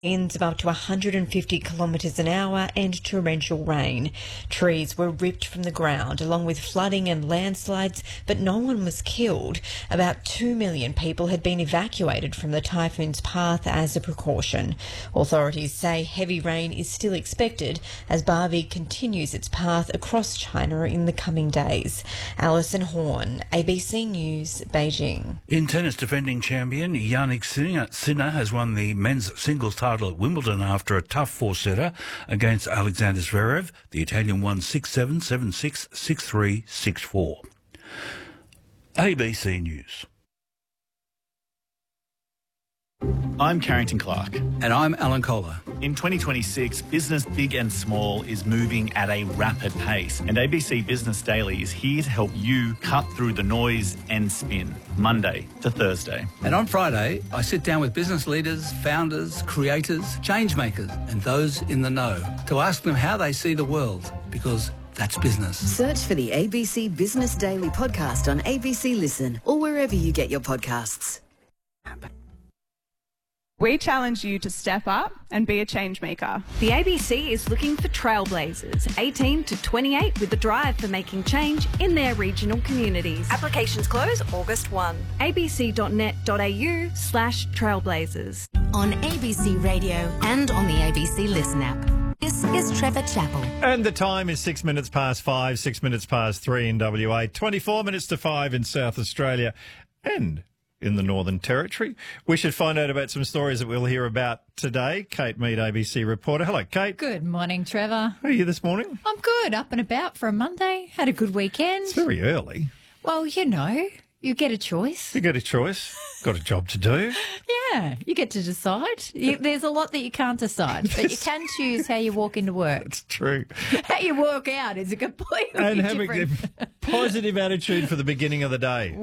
Winds of up to 150 kilometres an hour and torrential rain. Trees were ripped from the ground along with flooding and landslides, but no one was killed. About 2 million people had been evacuated from the typhoon's path as a precaution. Authorities say heavy rain is still expected as Barbie continues its path across China in the coming days. Alison Horn, ABC News, Beijing. In tennis, defending champion Jannik Sinner has won the men's singles title at Wimbledon after a tough four-setter against Alexander Zverev. The Italian won 6-7, 7-6, 6-3, 6-4. ABC News. I'm Carrington Clark. And I'm Alan Kohler. In 2026, business big and small is moving at a rapid pace, and ABC Business Daily is here to help you cut through the noise and spin, Monday to Thursday. And on Friday, I sit down with business leaders, founders, creators, change makers, and those in the know to ask them how they see the world, because that's business. Search for the ABC Business Daily podcast on ABC Listen or wherever you get your podcasts. We challenge you to step up and be a change maker. The ABC is looking for trailblazers, 18 to 28, with a drive for making change in their regional communities. Applications close August 1. abc.net.au/trailblazers. On ABC Radio and on the ABC Listen app. This is Trevor Chappell. And the time is 6 minutes past 5, 6 minutes past 3 in WA, 24 minutes to 5 in South Australia and in the Northern Territory. We should find out about some stories that we'll hear about today. Kate Mead, ABC reporter. Hello, Kate. Good morning, Trevor. How are you this morning? I'm good. Up and about for a Monday. Had a good weekend. It's very early. Well, you know, you get a choice. You get a choice. Got a job to do. Yeah, you get to decide. There's a lot that you can't decide, but you can choose how you walk into work. It's true. How you walk out is a completely and different... having a positive attitude for the beginning of the day.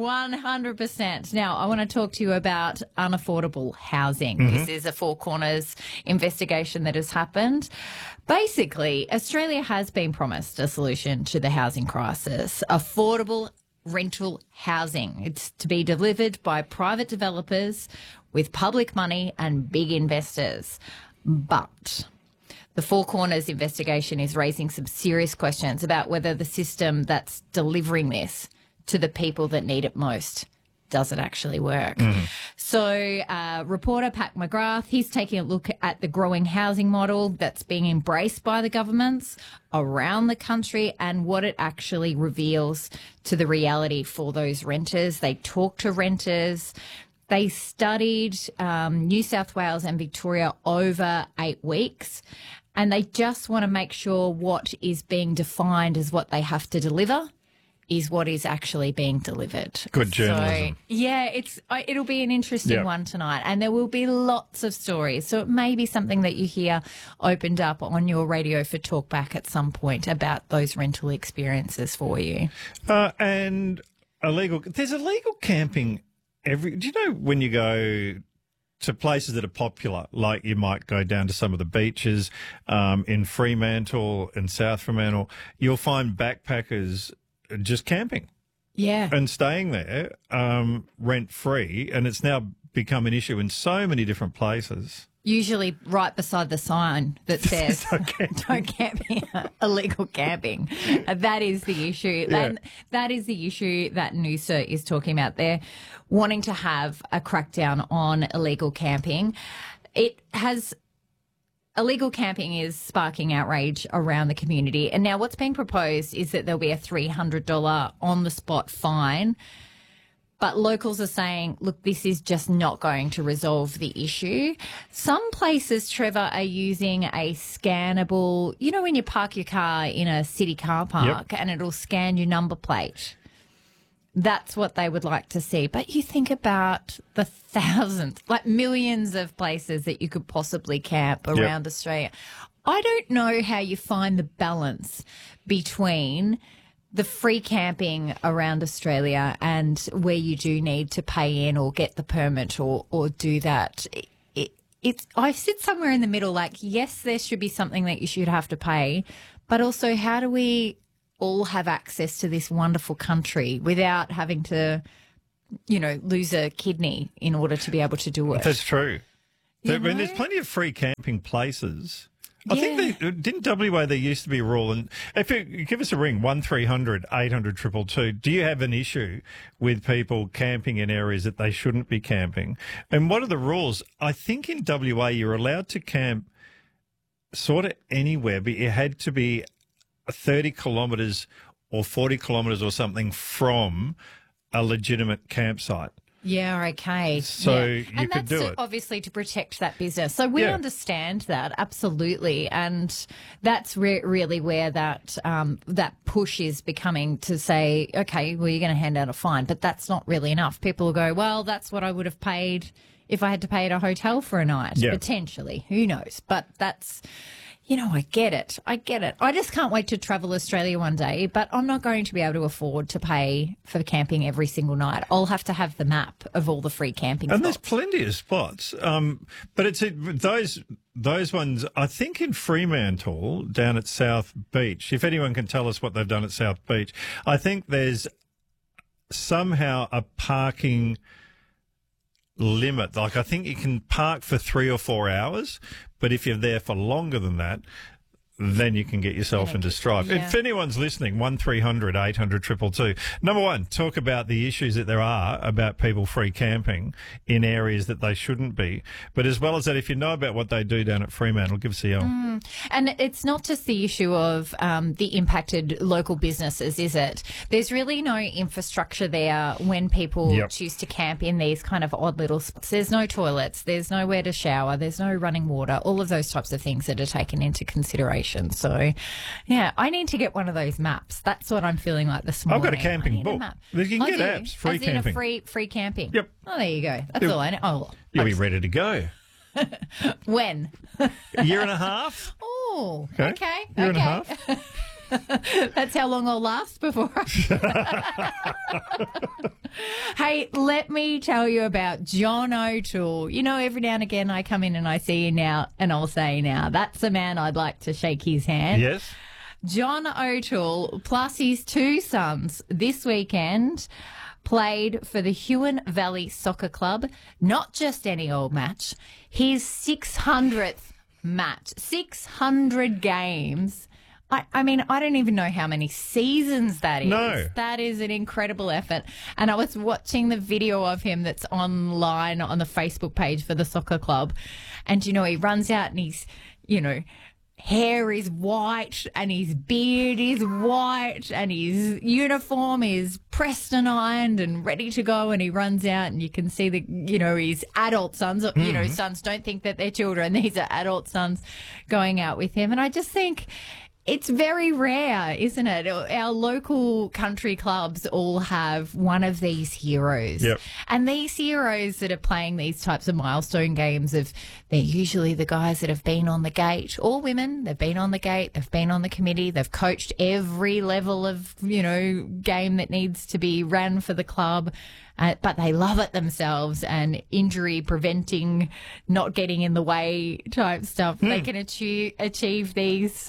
100%. Now, I want to talk to you about unaffordable housing. Mm-hmm. This is a Four Corners investigation that has happened. Basically, Australia has been promised a solution to the housing crisis. Affordable rental housing. It's to be delivered by private developers with public money and big investors. But the Four Corners investigation is raising some serious questions about whether the system that's delivering this to the people that need it most, does it actually work? Mm-hmm. So reporter Pat McGrath, he's taking a look at the growing housing model that's being embraced by the governments around the country and what it actually reveals to the reality for those renters. They talk to renters. They studied New South Wales and Victoria over 8 weeks, and they just want to make sure what is being defined as what they have to deliver is what is actually being delivered. Good journalism. So, yeah, it'll be an interesting one tonight, and there will be lots of stories. So it may be something that you hear opened up on your radio for Talkback at some point about those rental experiences for you. And there's illegal camping do you know when you go to places that are popular, like you might go down to some of the beaches in Fremantle and South Fremantle, you'll find backpackers just camping. Yeah. And staying there rent-free, and it's now become an issue in so many different places. Usually right beside the sign that says don't camp here, illegal camping. That is the issue. Yeah. That is the issue that Noosa is talking about. They're wanting to have a crackdown on illegal camping. Illegal camping is sparking outrage around the community. And now what's being proposed is that there'll be a $300 on-the-spot fine. But locals are saying, look, this is just not going to resolve the issue. Some places, Trevor, are using a scannable, you know, when you park your car in a city car park and it'll scan your number plate. That's what they would like to see. But you think about the thousands, like millions of places that you could possibly camp around Australia. I don't know how you find the balance between the free camping around Australia and where you do need to pay in or get the permit or do that. I sit somewhere in the middle, like, yes, there should be something that you should have to pay, but also how do we all have access to this wonderful country without having to, you know, lose a kidney in order to be able to do it? That's true. I mean, there's plenty of free camping places. I think didn't WA there used to be a rule, and if you give us a ring, 1300 800 222. Do you have an issue with people camping in areas that they shouldn't be camping? And what are the rules? I think in WA you're allowed to camp sort of anywhere, but it had to be 30 kilometres or 40 kilometres or something from a legitimate campsite. Yeah, okay. So you and could do that's it. Obviously to protect that business. So we understand that, absolutely. And that's really where that that push is becoming to say, okay, well, you're going to hand out a fine. But that's not really enough. People will go, well, that's what I would have paid if I had to pay at a hotel for a night, potentially. Who knows? But that's... You know, I get it. I just can't wait to travel Australia one day, but I'm not going to be able to afford to pay for camping every single night. I'll have to have the map of all the free camping and spots. There's plenty of spots. But it's those ones, I think in Fremantle, down at South Beach, if anyone can tell us what they've done at South Beach, I think there's somehow a parking limit. Like, I think you can park for 3 or 4 hours, but if you're there for longer than that, then you can get yourself into strife. Yeah. If anyone's listening, 1300 800 222. Number one, talk about the issues that there are about people free camping in areas that they shouldn't be. But as well as that, if you know about what they do down at Fremantle, give us a yell. And it's not just the issue of the impacted local businesses, is it? There's really no infrastructure there when people choose to camp in these kind of odd little spots. There's no toilets, there's nowhere to shower, there's no running water, all of those types of things that are taken into consideration. So, yeah, I need to get one of those maps. That's what I'm feeling like this morning. I've got a camping book. You can get apps, free camping. Free camping. Yep. Oh, there you go. That's all I know. Oh, you'll be ready to go. When? A year and a half. Oh, okay. Year and a half. That's how long I'll last before Hey, let me tell you about John O'Toole. You know, every now and again I come in and I see you now and I'll say, now, that's a man I'd like to shake his hand. Yes. John O'Toole plus his 2 sons this weekend played for the Huon Valley Soccer Club. Not just any old match, his 600th match. 600 games. I mean, I don't even know how many seasons that is. No. That is an incredible effort. And I was watching the video of him that's online on the Facebook page for the soccer club. And, you know, he runs out and he's, you know, hair is white and his beard is white and his uniform is pressed and ironed and ready to go, and he runs out and you can see the, you know, his adult sons, you know, sons don't think that they're children. These are adult sons going out with him. And I just think it's very rare, isn't it? Our local country clubs all have one of these heroes. Yep. And these heroes that are playing these types of milestone games, they're usually the guys that have been on the gate, or women. They've been on the gate, they've been on the committee, they've coached every level of, you know, game that needs to be ran for the club. But they love it themselves, and injury preventing, not getting in the way type stuff. They can achieve these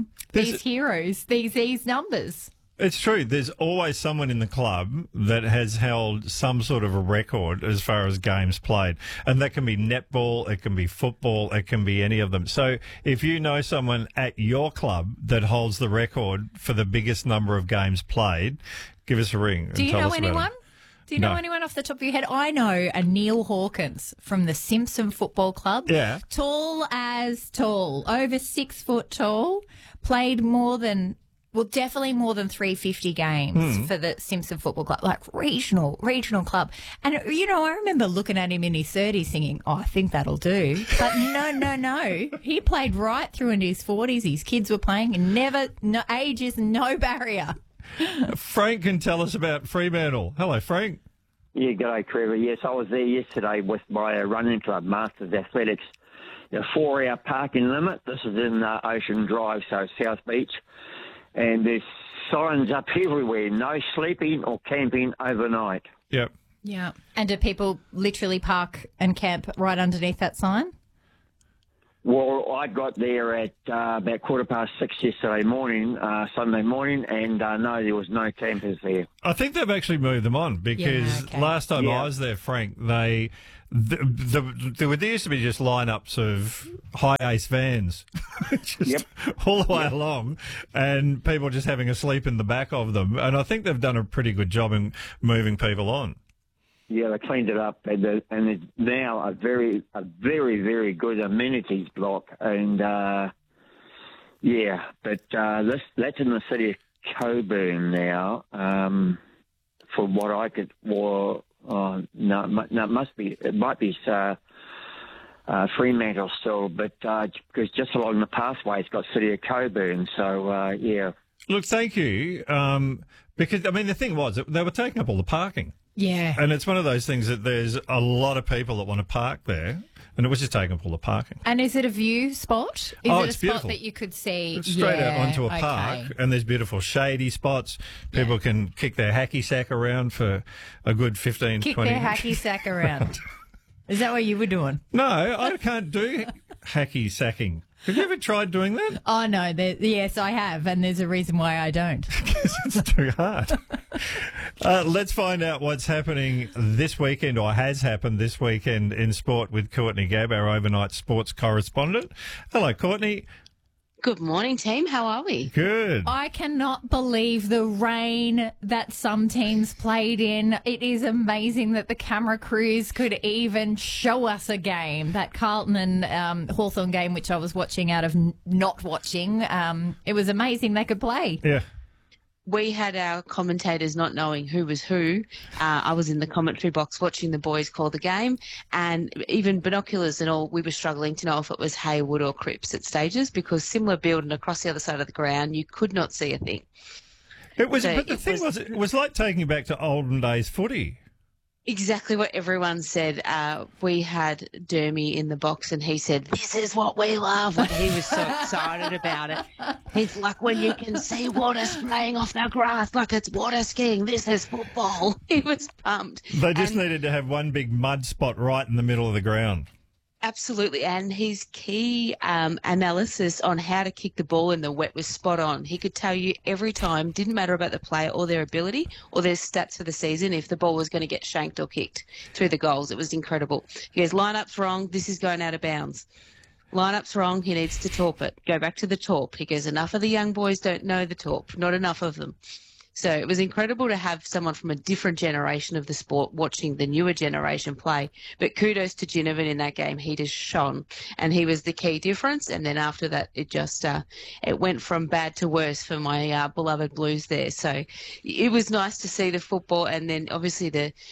heroes, these numbers. It's true. There's always someone in the club that has held some sort of a record as far as games played. And that can be netball, it can be football, it can be any of them. So if you know someone at your club that holds the record for the biggest number of games played, give us a ring. Do you know anyone? Do you know anyone off the top of your head? I know a Neil Hawkins from the Simpson Football Club. Yeah. Tall as tall, over 6 foot tall, played more than, well, definitely more than 350 games for the Simpson Football Club, like regional club. And, you know, I remember looking at him in his 30s thinking, oh, I think that'll do. But no. He played right through into his 40s. His kids were playing, and age is no barrier. Frank can tell us about Fremantle. Hello, Frank. Yeah, g'day, Trevor. Yes, I was there yesterday with my running club, Masters Athletics. A 4-hour parking limit. This is in Ocean Drive, so South Beach. And there's signs up everywhere. No sleeping or camping overnight. Yep. Yeah. And do people literally park and camp right underneath that sign? Well, I got there at about 6:15 yesterday morning, Sunday morning, and no, there was no campers there. I think they've actually moved them on because last time I was there, Frank, there used to be just lineups of high ace vans just all the way along, and people just having a sleep in the back of them. And I think they've done a pretty good job in moving people on. Yeah, they cleaned it up, and it's now a very, very good amenities block. And that's in the city of Coburn now. From what I could, it might be Fremantle still, but because just along the pathway, it's got city of Coburn. So yeah. Look, thank you. Because I mean, the thing was they were taking up all the parking. Yeah. And it's one of those things that there's a lot of people that want to park there, and it was just taking up all the parking. And is it a view spot? Is it a spot beautiful. that you could see? It's straight out onto a park, and there's beautiful shady spots. People can kick their hacky sack around for a good 15, 20 Kick their hacky sack around. Is that what you were doing? No, I can't do hacky sacking. Have you ever tried doing that? Oh, no. Yes, I have, and there's a reason why I don't. Because it's too hard. Let's find out what's happening this weekend, or has happened this weekend in sport with Courtney Gabb, our overnight sports correspondent. Hello, Courtney. Good morning, team. How are we? Good. I cannot believe the rain that some teams played in. It is amazing that the camera crews could even show us a game. That Carlton and Hawthorn game, which I was watching out of not watching, it was amazing they could play. Yeah. We had our commentators not knowing who was who. I was in the commentary box watching the boys call the game, and even binoculars and all, we were struggling to know if it was Haywood or Cripps at stages, because similar build and across the other side of the ground, you could not see a thing. It was like taking you back to olden days footy. Exactly what everyone said. We had Dermy in the box, and he said, "This is what we love." And he was so excited about it. He's like, when you can see water spraying off the grass like it's water skiing, this is football. He was pumped. They just needed to have one big mud spot right in the middle of the ground. Absolutely, and his key analysis on how to kick the ball in the wet was spot on. He could tell you every time, didn't matter about the player or their ability or their stats for the season, if the ball was going to get shanked or kicked through the goals. It was incredible. He goes, line-up's wrong, this is going out of bounds. Line-up's wrong, he needs to torp it. Go back to the torp. He goes, enough of the young boys don't know the torp, not enough of them. So it was incredible to have someone from a different generation of the sport watching the newer generation play. But kudos to Ginnivan in that game. He just shone, and he was the key difference. And then after that, it just it went from bad to worse for my beloved Blues there. So it was nice to see the football, and then obviously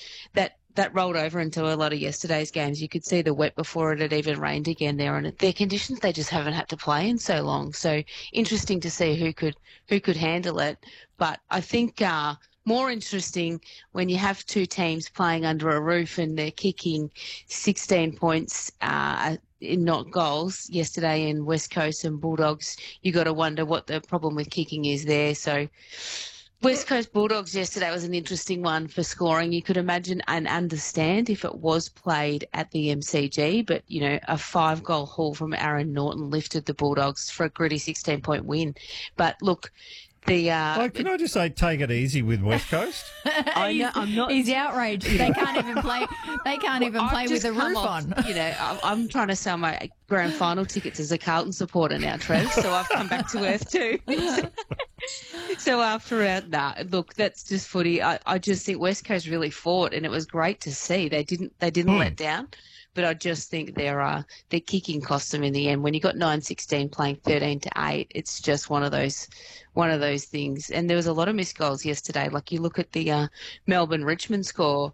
that rolled over into a lot of yesterday's games. You could see the wet before it had even rained again there, and their conditions they just haven't had to play in so long. So interesting to see who could handle it. But I think more interesting when you have two teams playing under a roof and they're kicking 16 points in not goals yesterday in West Coast and Bulldogs. You got to wonder what the problem with kicking is there. So West Coast Bulldogs yesterday was an interesting one for scoring. You could imagine and understand if it was played at the MCG, but, you know, a 5-goal haul from Aaron Norton lifted the Bulldogs for a gritty 16-point win. But look, can I just say, take it easy with West Coast? I know, I'm not. He's outraged. They can't even play. They can't even play with the roof on. You know, I'm trying to sell my grand final tickets as a Carlton supporter now, Trev. So I've come back to earth too. So after look, that's just footy. I just think West Coast really fought, and it was great to see. They didn't let down. But I just think their kicking cost them in the end. When you got 9-16 playing 13-8, it's just one of those things. And there was a lot of missed goals yesterday. Like you look at the Melbourne-Richmond score,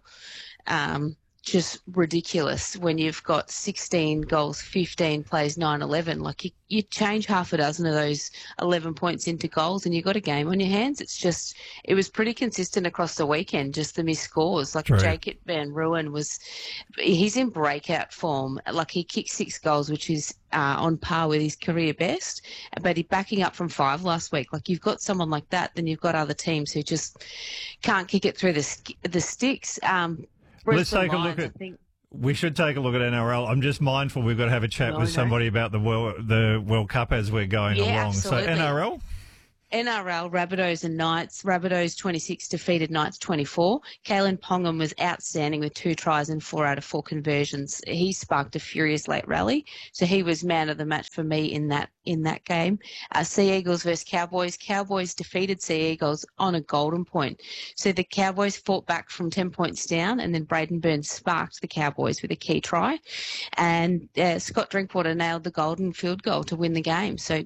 just ridiculous when you've got 16 goals, 15 plays 9-11. Like you change half a dozen of those 11 points into goals and you've got a game on your hands. It was pretty consistent across the weekend, just the missed scores. Like Jacob Van Rooyen he's in breakout form. Like he kicked 6 goals, which is on par with his career best, but he's backing up from 5 last week. Like you've got someone like that, then you've got other teams who just can't kick it through the sticks. Let's take a look at we should take a look at NRL. I'm just mindful we've got to have a chat with somebody about the World Cup as we're going along. Absolutely. So NRL? NRL, Rabbitohs and Knights. Rabbitohs 26 defeated Knights 24. Kalen Pongham was outstanding with 2 tries and 4 out of 4 conversions. He sparked a furious late rally, so he was man of the match for me in that game. Sea Eagles versus Cowboys. Cowboys defeated Sea Eagles on a golden point. So the Cowboys fought back from 10 points down, and then Braden Burns sparked the Cowboys with a key try, and Scott Drinkwater nailed the golden field goal to win the game. So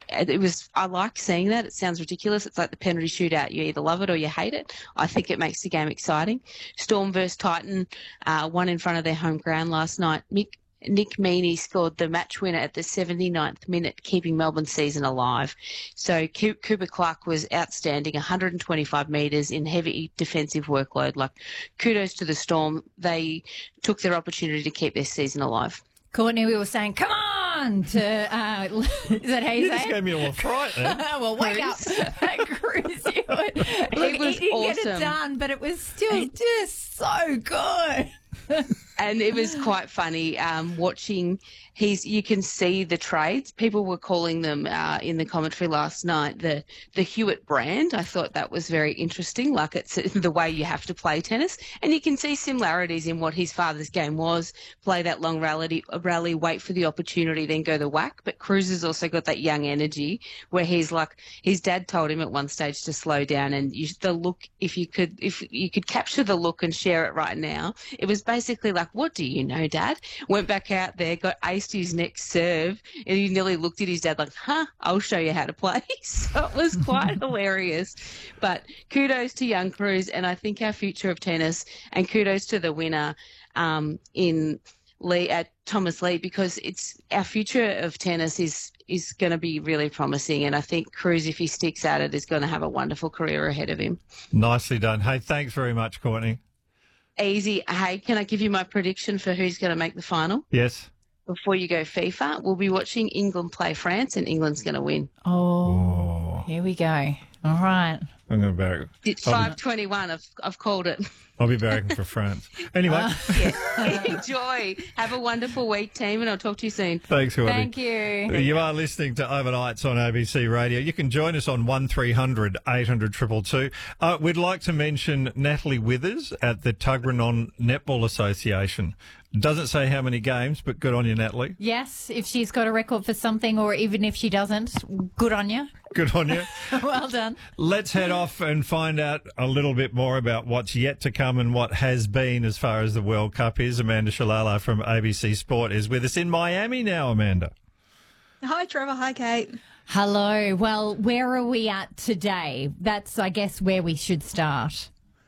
I like seeing that. It sounds ridiculous. It's like the penalty shootout. You either love it or you hate it. I think it makes the game exciting. Storm versus Titan, won in front of their home ground last night. Nick Meaney scored the match winner at the 79th minute, keeping Melbourne's season alive. So Cooper Clark was outstanding, 125 metres in heavy defensive workload. Like, kudos to the Storm. They took their opportunity to keep their seain alive. Courtney, we were saying, come on, to, is that how you say it? You just gave me a little fright there. Well, wake up. Cruz, he was didn't awesome. get it done, but it was still just so good. And it was quite funny watching. You can see the trades. People were calling them in the commentary last night the Hewitt brand. I thought that was very interesting. Like, it's the way you have to play tennis, and you can see similarities in what his father's game was: play that long rally, wait for the opportunity, then go the whack. But Cruz has also got that young energy where he's like, his dad told him at one stage to slow down, and the look. If you could capture the look and share it right now, it was basically like, what do you know, Dad? Went back out there, got aced his next serve, and he nearly looked at his dad like, I'll show you how to play. So it was quite hilarious. But kudos to young Cruz, and I think our future of tennis, and kudos to the winner in Lee at Thomas Lee, because it's our future of tennis is going to be really promising, and I think Cruz, if he sticks at it, is going to have a wonderful career ahead of him. Nicely done. Hey, thanks very much, Courtney. Easy. Hey, can I give you my prediction for who's going to make the final? Yes. Before you go FIFA, we'll be watching England play France, and England's going to win. Oh, here we go. All right. I'm going to barrack. It's 5:21. I've called it. I'll be barracking for France. Anyway. Enjoy. Have a wonderful week, team, and I'll talk to you soon. Thanks, Courtney. Thank you. You are listening to Overnights on ABC Radio. You can join us on 1300 800 222. We'd like to mention Natalie Withers at the Tuggeranong Netball Association. Doesn't say how many games, but good on you, Natalie. Yes, if she's got a record for something, or even if she doesn't, good on you. Good on you. Well done. Let's head off and find out a little bit more about what's yet to come and what has been as far as the World Cup is. Amanda Shalala from ABC Sport is with us in Miami now, Amanda. Hi, Trevor. Hi, Kate. Hello. Well, where are we at today? That's, I guess, where we should start.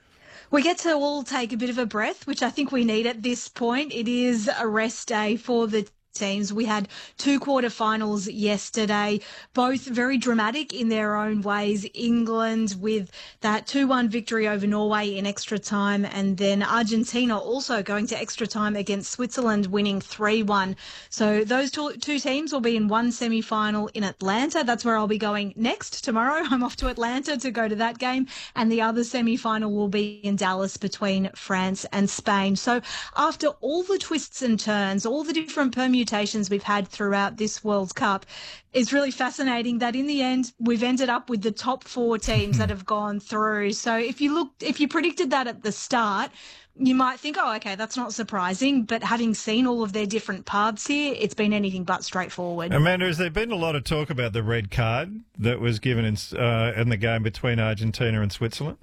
We get to all take a bit of a breath, which I think we need at this point. It is a rest day for the teams. We had 2 quarterfinals yesterday, both very dramatic in their own ways. England with that 2-1 victory over Norway in extra time, and then Argentina also going to extra time against Switzerland, winning 3-1. So those two teams will be in one semi-final in Atlanta. That's where I'll be going next tomorrow. I'm off to Atlanta to go to that game, and the other semi-final will be in Dallas between France and Spain. So after all the twists and turns, all the different permutations we've had throughout this World Cup, it's really fascinating that in the end we've ended up with the top 4 teams that have gone through. So if you predicted that at the start, you might think, oh, okay, that's not surprising. But having seen all of their different paths here, it's been anything but straightforward. Amanda, has there been a lot of talk about the red card that was given in the game between Argentina and Switzerland?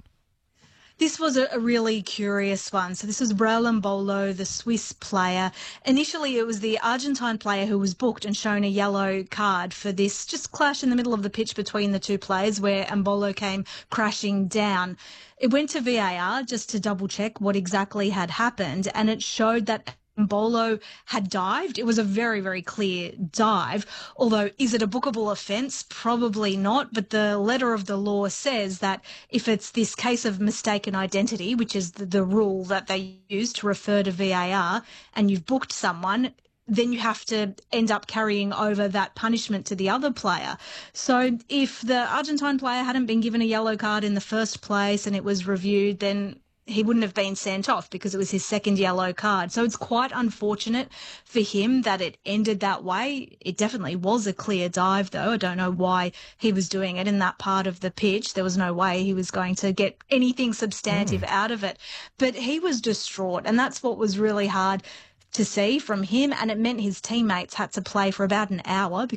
This was a really curious one. So this was Raul Embolo, the Swiss player. Initially, it was the Argentine player who was booked and shown a yellow card for this just clash in the middle of the pitch between the two players where Embolo came crashing down. It went to VAR just to double check what exactly had happened, and it showed that Embolo had dived. It was a very, very clear dive. Although, is it a bookable offence? Probably not. But the letter of the law says that if it's this case of mistaken identity, which is the rule that they use to refer to VAR, and you've booked someone, then you have to end up carrying over that punishment to the other player. So if the Argentine player hadn't been given a yellow card in the first place and it was reviewed, then he wouldn't have been sent off because it was his second yellow card. So it's quite unfortunate for him that it ended that way. It definitely was a clear dive, though. I don't know why he was doing it in that part of the pitch. There was no way he was going to get anything substantive out of it. But he was distraught, and that's what was really hard to see from him, and it meant his teammates had to play for about an hour